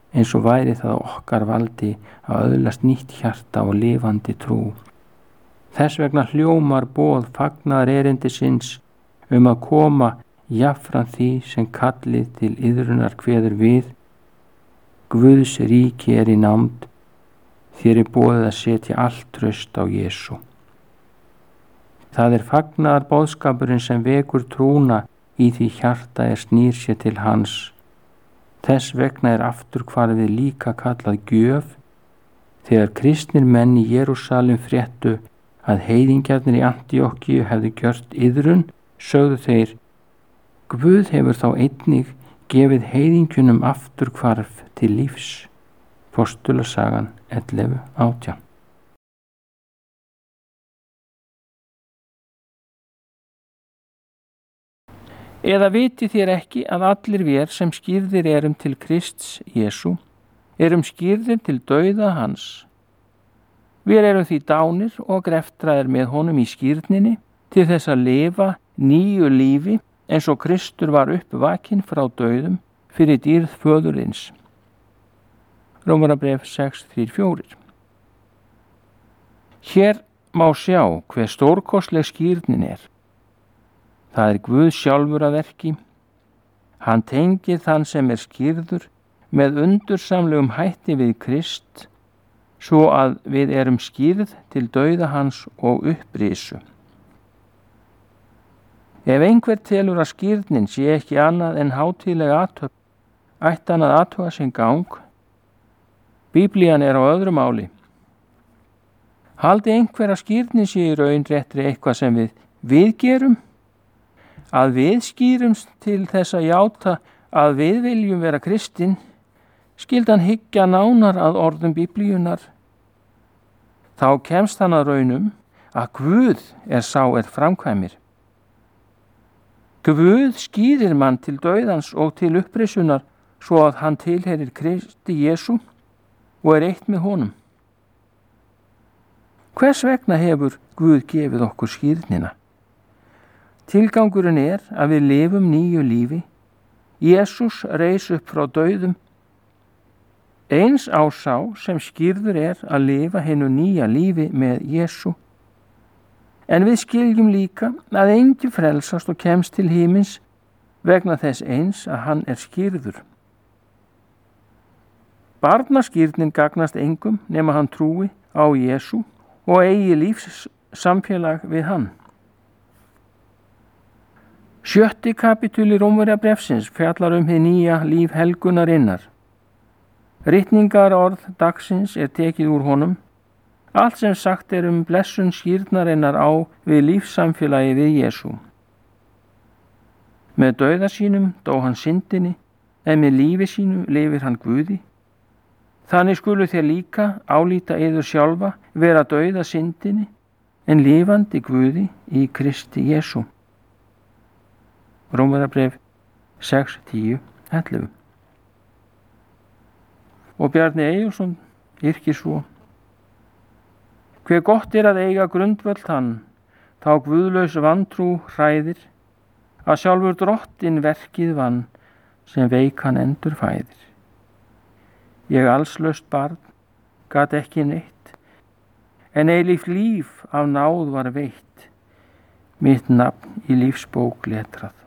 eins og væri það okkar valdi að öðlast nýtt hjarta og lifandi trú. Þess vegna hljómar boð fagnaðar erindisins að koma jafnframt því sem kallið til iðrunar kveður við: Guðs ríki í nánd, þér boðið að setja allt traust á Jesú. Það fagnaðar boðskapurinn sem vekur trúna í því hjarta snýr sér til hans. Þess vegna afturhvarfið líka kallað gjöf. Þegar kristnir menn í Jerúsalem fréttu að heiðingjarnir í Antíókíu hefðu gjört iðrun, sögðu þeir: Guð hefur þá einnig gefið heiðingjunum afturhvarf til lífs. Postulasagan 11:18. Eða vitið þér ekki að allir vér sem skírðir erum til Krists Jesú, erum skírðir til dauða hans? Vér erum því dánir og greftraðir með honum í skírninni til þess að lifa nýju lífi eins og Kristur var uppvakinn frá dauðum fyrir dýrð föðurins. Rómarbréf 6:3-4. Hér má sjá hve stórkostleg skírnin Það Guð sjálfur að verki. Hann tengir þann sem skírður með undursamlegum hætti við Krist, svo að við erum skírð til dauða hans og upprisu. Ef einhver telur að skírnin sé ekki annað en hátíðleg athöfn, ætti hann að athuga sinn gang. Biblían á öðru máli. Haldi einhver að skírnin sé í raun réttri eitthvað sem við gerum? Að við skýrumst til þess að játa að við viljum vera kristin, skyldi hann hyggja nánar að orðum Biblíunar. Þá kemst hann að raunum að Guð sá framkvæmir. Guð skýrir mann til dauðans og til upprisunar svo að hann tilheyrir Kristi Jesú og eitt með honum. Hvers vegna hefur Guð gefið okkur skírnina? Tilgangurinn að við lifum nýju lífi. Jesús reis upp frá dauðum. Eins á sá sem skírður að lifa hinu nýja lífi með Jesú. En við skiljum líka að enginn frelsast og kemst til himins vegna þess eins að hann skírður. Barnaskírnin gagnast engum nema hann trúi á Jesú og eigi lífs samfélag við hann. 7. kapítuli Rómverjabréfsins fjallar hið nýja líf helgunarinnar. Ritningarorð dagsins tekið úr honum. Allt sem sagt blessun skírnarinnar á við lífssamfélagi við Jesú. Með dauða sínum dó hann syndinni, en með lífi sínu lifir hann Guði. Þannig skulu þér líka álíta yður sjálfa vera dauða syndinni, en lifandi Guði í Kristi Jesú. Rómverjabréf 6:10-11. Og Bjarni Eyjólfsson yrkir svo: Hve gott að eiga grundvöll hann, þá guðlaus vantrú hræðir, að sjálfur drottin verkið vann, sem veikan endur fæðir. Ég allslaust barn, gat ekki neitt, en eilíft líf af náð var veitt, mitt nafn í lífsbók letrað.